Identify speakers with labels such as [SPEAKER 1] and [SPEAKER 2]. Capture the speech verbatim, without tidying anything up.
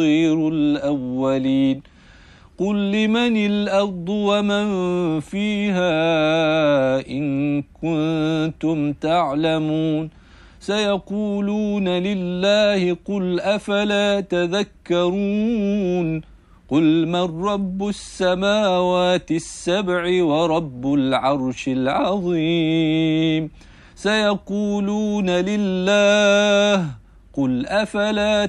[SPEAKER 1] أساطير الأولين قل لمن الأرض ومن فيها إن كنتم تعلمون سيقولون لله قل أفلا تذكرون قل من رب السماوات السبع ورب العرش العظيم سيقولون لله قل أفلا